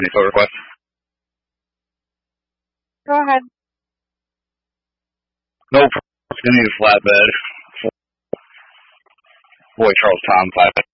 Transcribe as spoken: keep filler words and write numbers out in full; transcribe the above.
Any tow request? Go ahead. No, it's going to need a flatbed. Boy, Charles Tom, five.